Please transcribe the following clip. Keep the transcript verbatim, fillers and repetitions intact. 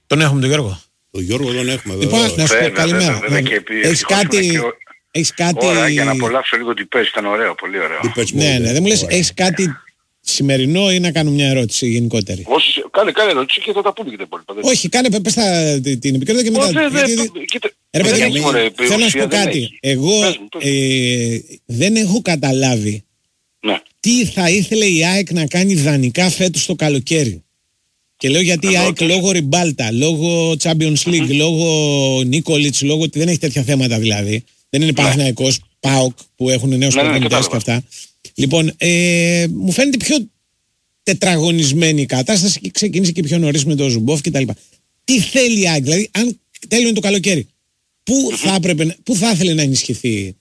Τον έχουμε τον Γιώργο. Τον Γιώργο τον έχουμε Λοιπόν, βέβαια. να σου πω καλημέρα. Έχεις κάτι... Έχεις κάτι... Ωραία, για να απολαύσω λίγο την πες, ήταν ωραίο, πολύ ωραίο. Ναι, ναι, δεν μου λες, έχεις κάτι σημερινό ή να κάνω μια ερώτηση γενικότερη? Όχι, κάνε, κάνε ερώτηση και θα τα πούμε και τα υπόλοιπα. Όχι, κάνε, πες τα, την επικαιρότητα και μετά. Ω, δε, δε, γιατί... κοίτα, Ρε παιδί, έχει, μωρέ, θέλω να σου πω κάτι. έχει. Εγώ Πες μου, πες μου. Ε, δεν έχω καταλάβει Ναι. τι θα ήθελε η ΑΕΚ να κάνει δανεικά φέτος το καλοκαίρι. Και λέω γιατί η ΑΕΚ λόγω Ριμπάλτα, λόγω Champions League, mm-hmm. λόγω Νίκολιτς, λόγω ότι δεν έχει τέτοια θέματα δηλαδή. Δεν είναι Παναθηναϊκός, ΠΑΟΚ που έχουν νέους προπονητές και αυτά. Λοιπόν, ε, μου φαίνεται πιο τετραγωνισμένη η κατάσταση και ξεκίνησε και πιο νωρίς με τον Ζουμπόφ κτλ. Τι θέλει η ΑΕΚ, δηλαδή, αν τέλειωνε το καλοκαίρι, πού, mm-hmm. θα έπρεπε, πού θα ήθελε να ενισχυθεί